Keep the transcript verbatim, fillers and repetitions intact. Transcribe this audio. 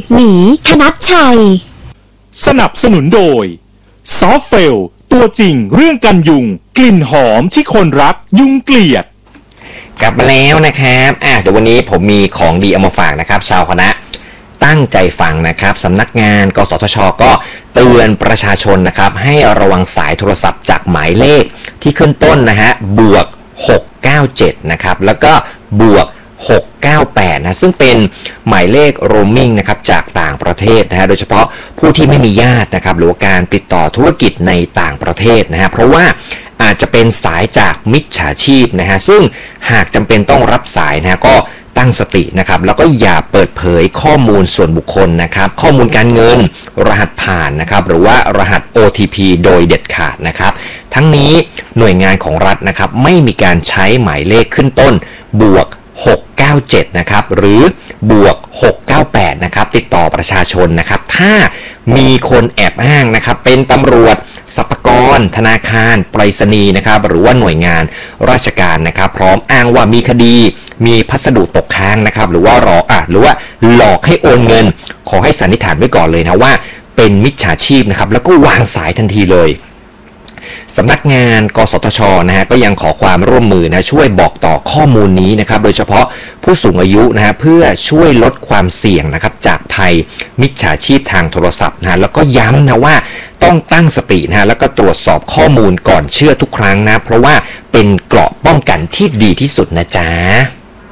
หมีคณัชชัยสนับสนุนโดยซอฟเฟลตัวจริงเรื่องกันยุงกลิ่นหอมที่คนรักยุงเกลียดกลับมาแล้วนะครับอ่ะเดี๋ยววันนี้ผมมีของดีเอามาฝากนะครับชาวคณะตั้งใจฟังนะครับสำนักงานกสทช.ก็เตือนประชาชนนะครับให้ระวังสายโทรศัพท์จากหมายเลขที่ขึ้นต้นนะฮะบวกหกเก้าเจ็ดนะครับแล้วก็บวกหกเก้าแปดนะซึ่งเป็นหมายเลขโรมมิ่งนะครับจากต่างประเทศนะฮะโดยเฉพาะผู้ที่ไม่มีญาตินะครับหรือว่าการติดต่อธุรกิจในต่างประเทศนะฮะเพราะว่าอาจจะเป็นสายจากมิจฉาชีพนะฮะซึ่งหากจำเป็นต้องรับสายนะฮะก็ตั้งสตินะครับแล้วก็อย่าเปิดเผยข้อมูลส่วนบุคคลนะครับข้อมูลการเงินรหัสผ่านนะครับหรือว่ารหัส โอ ที พี โดยเด็ดขาดนะครับทั้งนี้หน่วยงานของรัฐนะครับไม่มีการใช้หมายเลขขึ้นต้นบวกหกเก้าเจ็ดนะครับหรือบวกหกเก้าแปดนะครับติดต่อประชาชนนะครับถ้ามีคนแอบอ้างนะครับเป็นตำรวจสรรพากรธนาคารไปรษณีย์นะครับหรือว่าหน่วยงานราชการนะครับพร้อมอ้างว่ามีคดีมีพัสดุตกค้างนะครับหรือว่ารออ่ะหรือว่าหลอกให้โอนเงินขอให้สันนิษฐานไว้ก่อนเลยนะว่าเป็นมิจฉาชีพนะครับแล้วก็วางสายทันทีเลยสำนักงานกสทช.นะฮะก็ยังขอความร่วมมือนะช่วยบอกต่อข้อมูลนี้นะครับโดยเฉพาะผู้สูงอายุนะฮะเพื่อช่วยลดความเสี่ยงนะครับจากภัยมิจฉาชีพทางโทรศัพท์นะแล้วก็ย้ำนะว่าต้องตั้งสตินะฮะแล้วก็ตรวจสอบข้อมูลก่อนเชื่อทุกครั้งนะเพราะว่าเป็นเกราะป้องกันที่ดีที่สุดนะจ๊ะ